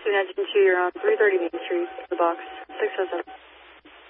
Engine 2, you're on 330 Main Street, the box, 607.